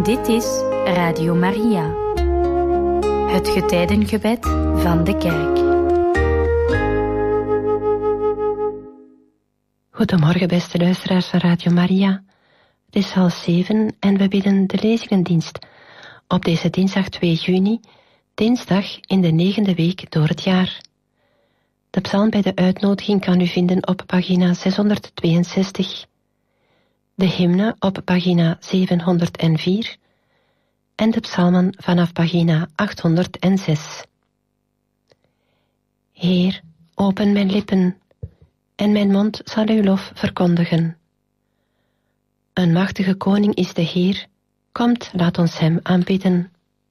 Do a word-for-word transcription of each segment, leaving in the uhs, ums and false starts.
Dit is Radio Maria, het getijdengebed van de kerk. Goedemorgen beste luisteraars van Radio Maria. Het is half zeven en we bidden de lezingendienst op deze dinsdag twee juni, dinsdag in de negende week door het jaar. De psalm bij de uitnodiging kan u vinden op pagina zeshonderdtweeënzestig, de hymne op pagina zevenhonderdvier en de psalmen vanaf pagina achthonderdzes. Heer, open mijn lippen, en mijn mond zal uw lof verkondigen. Een machtige koning is de Heer, komt, laat ons hem aanbidden.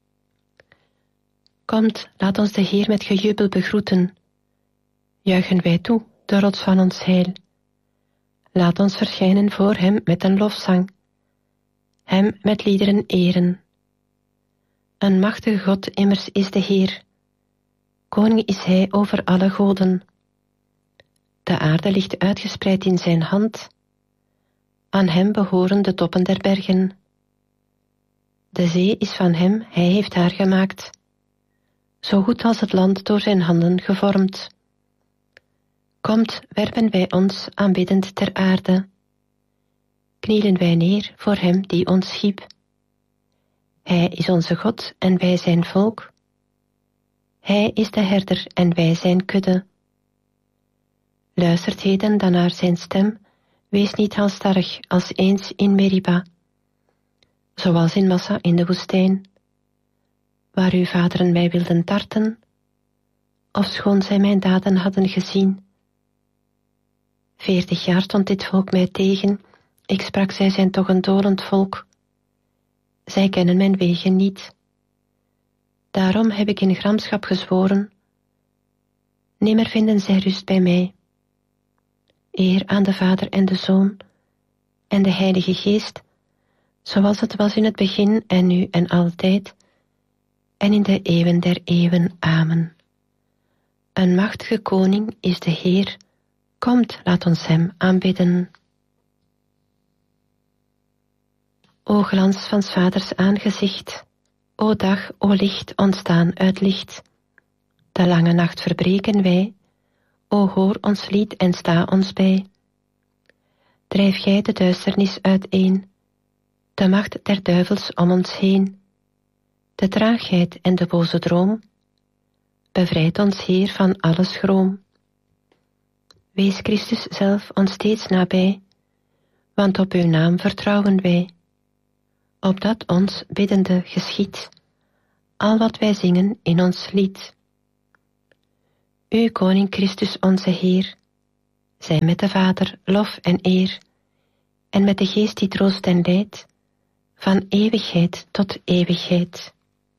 Komt, laat ons de Heer met gejubel begroeten. Juichen wij toe, de rots van ons heil. Laat ons verschijnen voor hem met een lofzang, hem met liederen eren. Een machtige God immers is de Heer, koning is hij over alle goden. De aarde ligt uitgespreid in zijn hand, aan hem behoren de toppen der bergen. De zee is van hem, hij heeft haar gemaakt, zo goed als het land door zijn handen gevormd. Komt, werpen wij ons aanbiddend ter aarde, knielen wij neer voor hem die ons schiep. Hij is onze God en wij zijn volk. Hij is de herder en wij zijn kudde. Luistert heden dan naar zijn stem, wees niet halstarrig als eens in Meriba, zoals in Massa in de woestijn, waar uw vaderen mij wilden tarten, ofschoon zij mijn daden hadden gezien. Veertig jaar stond dit volk mij tegen, ik sprak, zij zijn toch een dolend volk. Zij kennen mijn wegen niet. Daarom heb ik in gramschap gezworen, nimmer vinden zij rust bij mij. Eer aan de Vader en de Zoon en de Heilige Geest, zoals het was in het begin en nu en altijd, en in de eeuwen der eeuwen. Amen. Een machtige koning is de Heer, komt, laat ons hem aanbidden. O glans van 's Vaders aangezicht, o dag, o licht, ontstaan uit licht. De lange nacht verbreken wij, o hoor ons lied en sta ons bij. Drijf gij de duisternis uiteen, de macht der duivels om ons heen. De traagheid en de boze droom, bevrijd ons Heer van alle schroom. Wees Christus zelf ons steeds nabij, want op uw naam vertrouwen wij. Opdat ons biddende geschiet, al wat wij zingen in ons lied. U koning Christus onze Heer, zij met de Vader lof en eer, en met de Geest die troost en leidt, van eeuwigheid tot eeuwigheid.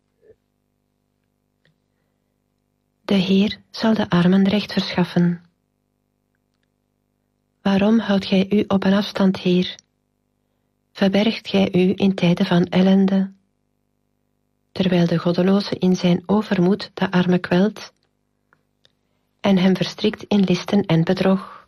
De Heer zal de armen recht verschaffen. Waarom houdt gij u op een afstand, Heer? Verbergt gij u in tijden van ellende, terwijl de goddeloze in zijn overmoed de arme kwelt en hem verstrikt in listen en bedrog.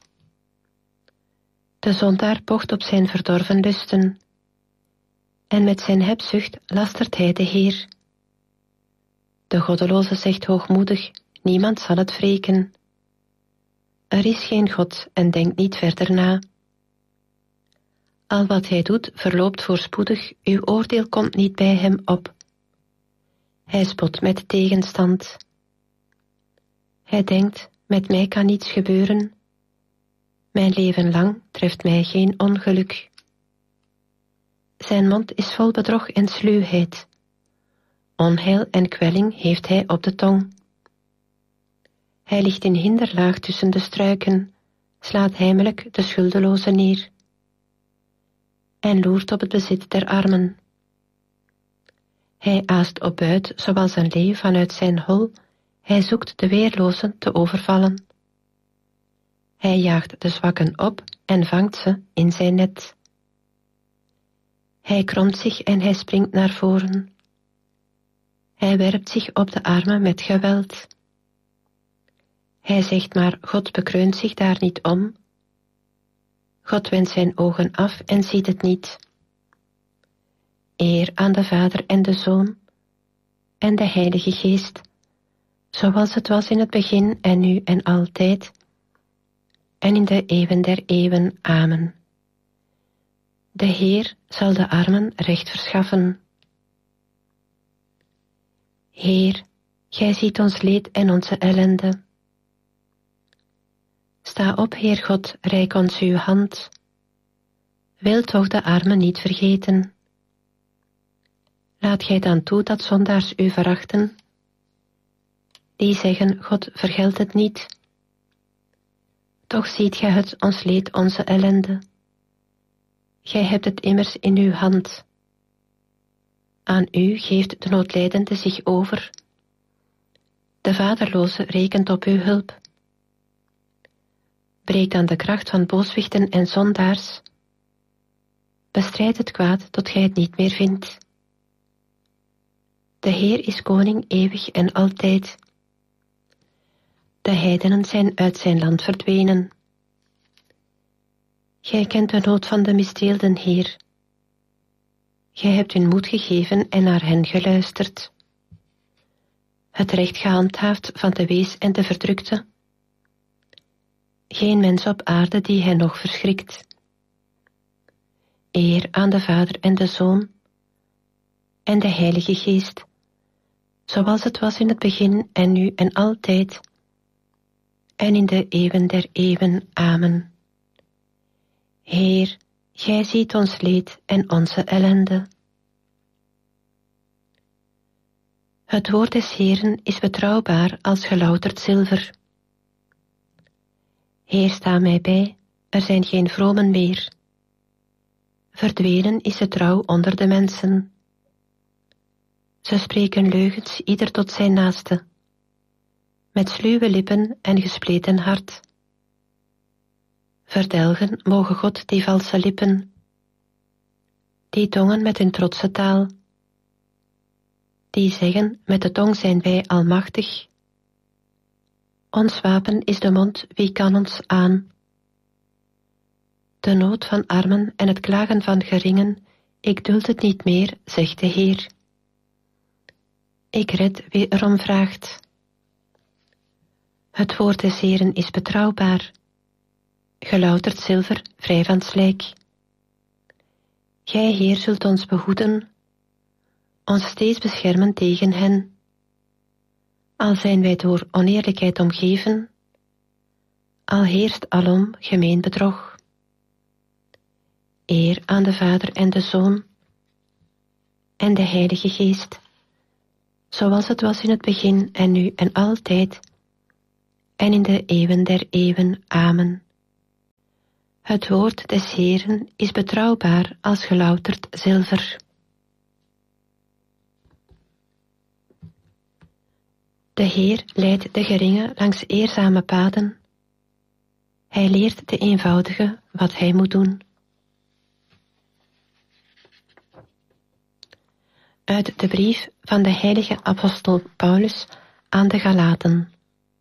De zondaar pocht op zijn verdorven lusten, en met zijn hebzucht lastert hij de Heer. De goddeloze zegt hoogmoedig, niemand zal het wreken. Er is geen God en denkt niet verder na. Al wat hij doet verloopt voorspoedig, uw oordeel komt niet bij hem op. Hij spot met tegenstand. Hij denkt, met mij kan niets gebeuren. Mijn leven lang treft mij geen ongeluk. Zijn mond is vol bedrog en sluwheid. Onheil en kwelling heeft hij op de tong. Hij ligt in hinderlaag tussen de struiken, slaat heimelijk de schuldeloze neer en loert op het bezit der armen. Hij aast op buit zoals een leeuw vanuit zijn hol, hij zoekt de weerlozen te overvallen. Hij jaagt de zwakken op en vangt ze in zijn net. Hij kromt zich en hij springt naar voren. Hij werpt zich op de armen met geweld. Hij zegt maar, God bekreunt zich daar niet om. God wendt zijn ogen af en ziet het niet. Eer aan de Vader en de Zoon en de Heilige Geest, zoals het was in het begin en nu en altijd, en in de eeuwen der eeuwen. Amen. De Heer zal de armen recht verschaffen. Heer, gij ziet ons leed en onze ellende. Sta op, Heer God, reik ons uw hand. Wil toch de armen niet vergeten. Laat gij dan toe dat zondaars u verachten, die zeggen, God vergeldt het niet. Toch ziet gij het, ons leed, onze ellende. Gij hebt het immers in uw hand. Aan u geeft de noodlijdende zich over. De vaderloze rekent op uw hulp. Breek dan de kracht van booswichten en zondaars. Bestrijd het kwaad tot gij het niet meer vindt. De Heer is koning eeuwig en altijd. De heidenen zijn uit zijn land verdwenen. Gij kent de nood van de misdeelden, Heer. Gij hebt hun moed gegeven en naar hen geluisterd. Het recht gehandhaafd van de wees en de verdrukte. Geen mens op aarde die hen nog verschrikt. Eer aan de Vader en de Zoon en de Heilige Geest, zoals het was in het begin en nu en altijd, en in de eeuwen der eeuwen. Amen. Heer, gij ziet ons leed en onze ellende. Het woord des Heeren is betrouwbaar als gelouterd zilver. Heer, sta mij bij, er zijn geen vromen meer. Verdwenen is de trouw onder de mensen. Ze spreken leugens, ieder tot zijn naaste, met sluwe lippen en gespleten hart. Verdelgen mogen God die valse lippen, die tongen met hun trotse taal, die zeggen, met de tong zijn wij almachtig. Ons wapen is de mond, wie kan ons aan? De nood van armen en het klagen van geringen, ik duld het niet meer, zegt de Heer. Ik red wie erom vraagt. Het woord des Heeren is betrouwbaar, gelouterd zilver, vrij van slijk. Gij, Heer, zult ons behoeden, ons steeds beschermen tegen hen. Al zijn wij door oneerlijkheid omgeven, al heerst alom gemeen bedrog. Eer aan de Vader en de Zoon en de Heilige Geest, zoals het was in het begin en nu en altijd, en in de eeuwen der eeuwen. Amen. Het woord des Heeren is betrouwbaar als gelouterd zilver. De Heer leidt de geringen langs eerzame paden. Hij leert de eenvoudige wat hij moet doen. Uit de brief van de heilige apostel Paulus aan de Galaten.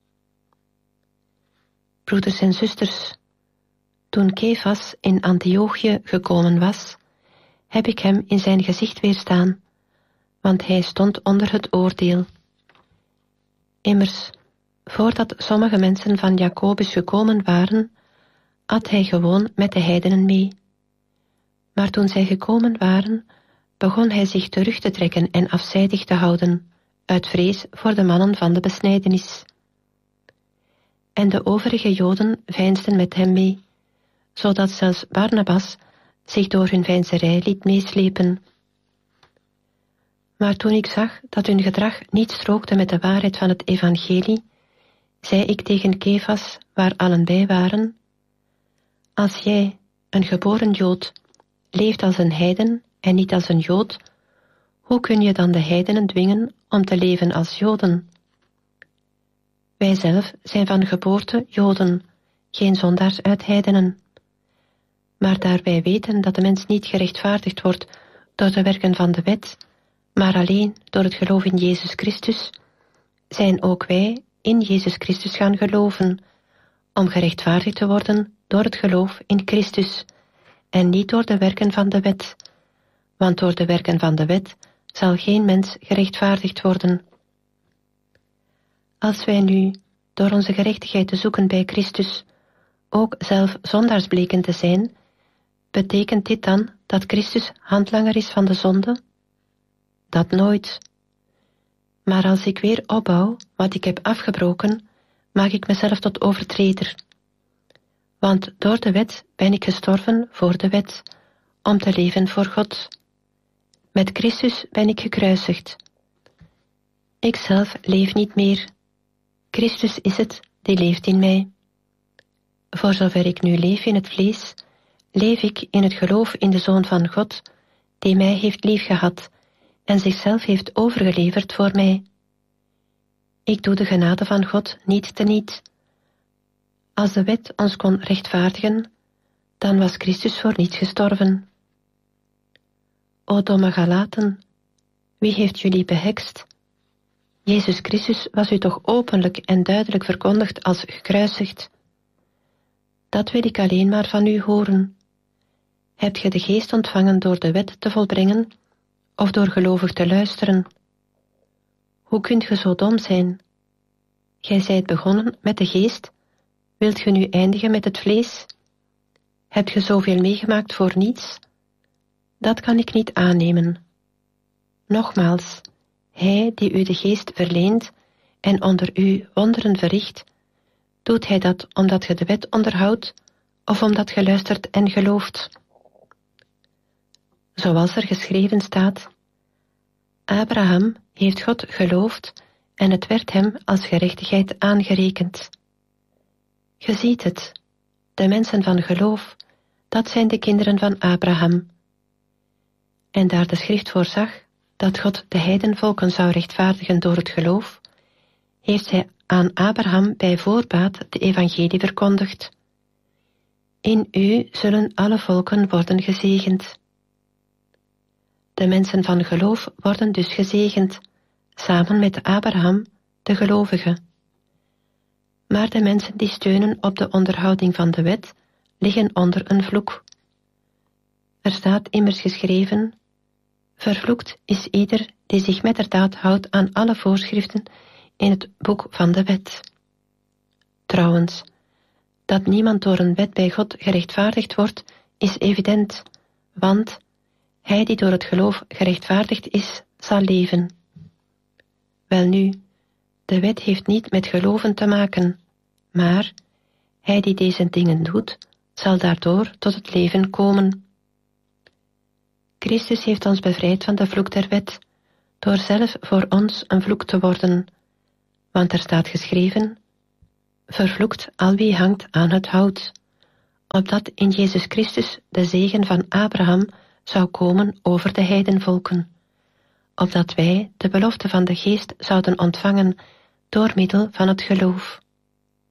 Broeders en zusters, toen Kefas in Antiochië gekomen was, heb ik hem in zijn gezicht weerstaan, want hij stond onder het oordeel. Immers, voordat sommige mensen van Jacobus gekomen waren, at hij gewoon met de heidenen mee. Maar toen zij gekomen waren, begon hij zich terug te trekken en afzijdig te houden, uit vrees voor de mannen van de besnijdenis. En de overige Joden veinsden met hem mee, zodat zelfs Barnabas zich door hun veinzerij liet meeslepen. Maar toen ik zag dat hun gedrag niet strookte met de waarheid van het evangelie, zei ik tegen Kefas, waar allen bij waren: als jij, een geboren Jood, leeft als een heiden en niet als een Jood, hoe kun je dan de heidenen dwingen om te leven als Joden? Wij zelf zijn van geboorte Joden, geen zondaars uit heidenen. Maar daar wij weten dat de mens niet gerechtvaardigd wordt door de werken van de wet, maar alleen door het geloof in Jezus Christus, zijn ook wij in Jezus Christus gaan geloven, om gerechtvaardigd te worden door het geloof in Christus, en niet door de werken van de wet, want door de werken van de wet zal geen mens gerechtvaardigd worden. Als wij nu, door onze gerechtigheid te zoeken bij Christus, ook zelf zondaars bleken te zijn, betekent dit dan dat Christus handlanger is van de zonde? Dat nooit. Maar als ik weer opbouw wat ik heb afgebroken, maak ik mezelf tot overtreder. Want door de wet ben ik gestorven voor de wet, om te leven voor God. Met Christus ben ik gekruisigd. Ikzelf leef niet meer. Christus is het die leeft in mij. Voor zover ik nu leef in het vlees, leef ik in het geloof in de Zoon van God, die mij heeft liefgehad en zichzelf heeft overgeleverd voor mij. Ik doe de genade van God niet teniet. Als de wet ons kon rechtvaardigen, dan was Christus voor niets gestorven. O domme Galaten, wie heeft jullie behekst? Jezus Christus was u toch openlijk en duidelijk verkondigd als gekruisigd. Dat wil ik alleen maar van u horen. Hebt ge de geest ontvangen door de wet te volbrengen, of door gelovig te luisteren? Hoe kunt ge zo dom zijn? Gij zijt begonnen met de geest, wilt ge nu eindigen met het vlees? Hebt ge zoveel meegemaakt voor niets? Dat kan ik niet aannemen. Nogmaals, hij die u de geest verleent en onder u wonderen verricht, doet hij dat omdat ge de wet onderhoudt of omdat ge luistert en gelooft? Zoals er geschreven staat, Abraham heeft God geloofd en het werd hem als gerechtigheid aangerekend. Je ziet het, de mensen van geloof, dat zijn de kinderen van Abraham. En daar de schrift voorzag dat God de heidenvolken zou rechtvaardigen door het geloof, heeft hij aan Abraham bij voorbaat de evangelie verkondigd. In u zullen alle volken worden gezegend. De mensen van geloof worden dus gezegend, samen met Abraham, de gelovige. Maar de mensen die steunen op de onderhouding van de wet, liggen onder een vloek. Er staat immers geschreven, vervloekt is ieder die zich metterdaad houdt aan alle voorschriften in het boek van de wet. Trouwens, dat niemand door een wet bij God gerechtvaardigd wordt, is evident, want hij die door het geloof gerechtvaardigd is, zal leven. Welnu, de wet heeft niet met geloven te maken, maar hij die deze dingen doet, zal daardoor tot het leven komen. Christus heeft ons bevrijd van de vloek der wet, door zelf voor ons een vloek te worden, want er staat geschreven, vervloekt al wie hangt aan het hout, opdat in Jezus Christus de zegen van Abraham zou komen over de heidenvolken, opdat wij de belofte van de geest zouden ontvangen door middel van het geloof.